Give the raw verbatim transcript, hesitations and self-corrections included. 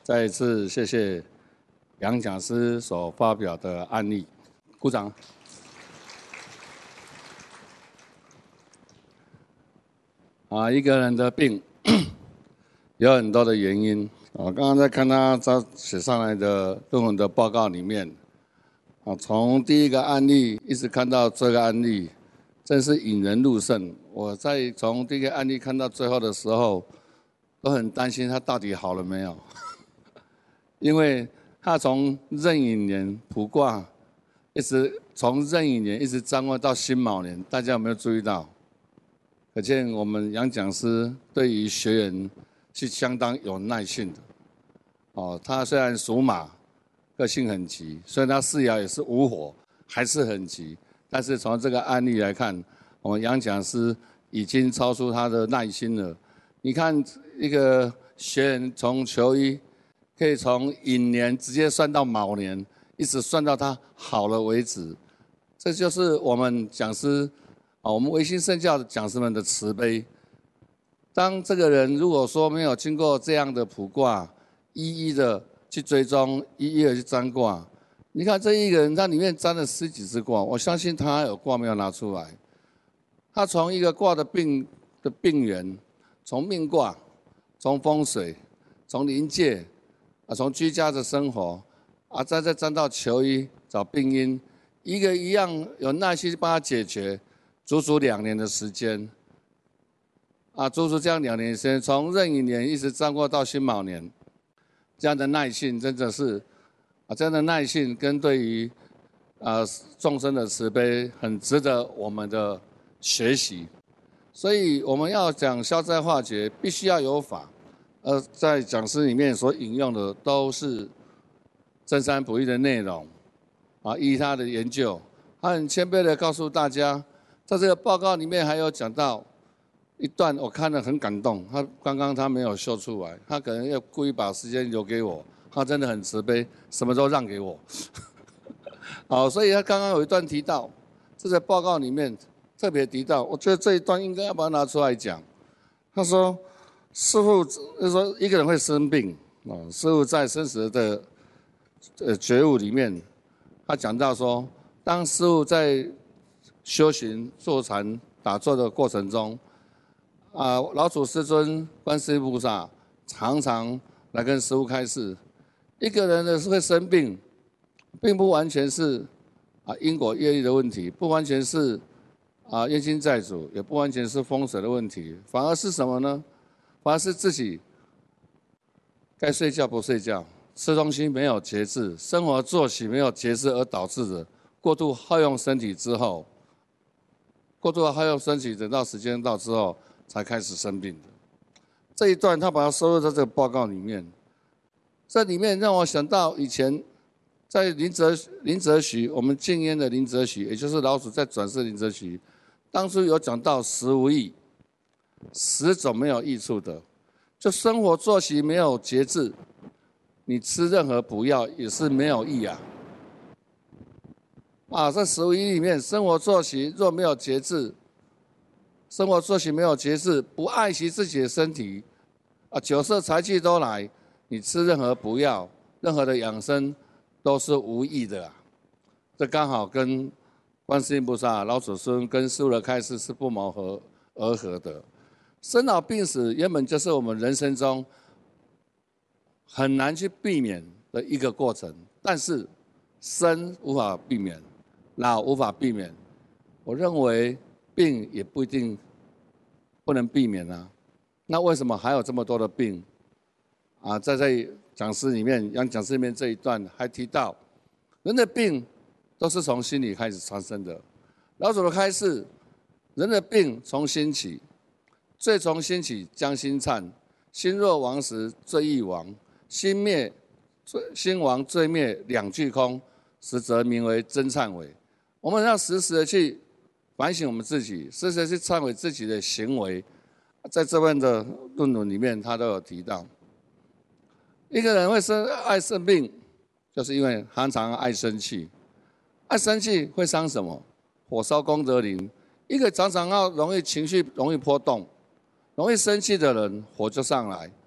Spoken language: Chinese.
再一次谢谢杨讲师所发表的案例，鼓掌。啊，一个人的病有很多的原因。啊，刚刚在看他他写上来的论文的报告里面，啊，从第一个案例一直看到这个案例，真是引人入胜。我在从第一个案例看到最后的时候，都很担心他到底好了没有，因为他从壬寅年卜卦，一直从壬寅年一直掌握到辛卯年，大家有没有注意到？可见我们杨讲师对于学员是相当有耐性的。哦，他虽然属马，个性很急，虽然他四爻也是午火，还是很急。但是从这个案例来看，我们杨讲师已经超出他的耐心了。你看一个学员从求医，可以从寅年直接算到卯年，一直算到他好了为止。这就是我们讲师啊，我们维新圣教的讲师们的慈悲。当这个人如果说没有经过这样的卜卦，一一的去追踪，一一的去占卦，你看这一个人，他里面占了十几只卦，我相信他有卦没有拿出来。他从一个卦的病的病源，从命卦，从风水，从临界，啊，从居家的生活，啊，再再占到求医找病因，一个一样有耐心帮他解决。足足两年的时间，啊，足足这样两年时间，从壬寅年一直掌握到辛卯年，这样的耐性真的是，啊，这样的耐性跟对于啊众生的慈悲，很值得我们的学习。所以我们要讲消灾化解，必须要有法。呃，在讲师里面所引用的都是真山普义的内容，啊，依他的研究，他很谦卑的告诉大家。在这个报告里面还有讲到一段，我看了很感动。他刚刚他没有秀出来，他可能要故意把时间留给我。他真的很慈悲，什么都让给我。好，所以他刚刚有一段提到，这在报告里面特别提到，我觉得这一段应该要把它拿出来讲。他说，师父就是说一个人会生病啊，师父在生死的呃觉悟里面，他讲到说，当师父在修行、坐禅、打坐的过程中，啊，老祖师尊、观世音菩萨常常来跟师父开示。一个人呢是会生病，并不完全是啊因果业力的问题，不完全是啊冤亲债主，也不完全是风水的问题，反而是什么呢？反而是自己该睡觉不睡觉，吃东西没有节制，生活作息没有节制而导致的过度耗用身体之后。过度耗用身体，等到时间到之后才开始生病的。这一段他把它收录在这个报告里面，这里面让我想到以前在林则林则徐，我们禁烟的林则徐，也就是老祖在转世林则徐，当初有讲到食无益，食总没有益处的，就生活作息没有节制，你吃任何补药也是没有益啊。啊，在食无益里面，生活作息若没有节制，生活作息没有节制，不爱惜自己的身体，啊，酒色财气都来，你吃任何补药、任何的养生都是无益的啊。这刚好跟观世音菩萨、老祖宗跟师父的开示是不谋合而合的。生老病死原本就是我们人生中很难去避免的一个过程，但是生无法避免。老无法避免，我认为病也不一定不能避免啊。那为什么还有这么多的病？啊，在这讲师里面，杨讲师里面这一段还提到，人的病都是从心里开始产生的。老祖的开示，人的病从心起，罪从心起，将心忏。心若亡时，罪亦亡；心灭，心亡罪灭，两俱空，实则名为真忏悔。我们要时时的去反省我们自己，时时的去忏悔自己的行为。在这份的论文里面，他都有提到，一个人会生爱生病，就是因为常常爱生气。爱生气会伤什么？火烧功德林。一个常常要容易情绪容易波动、容易生气的人，火就上来。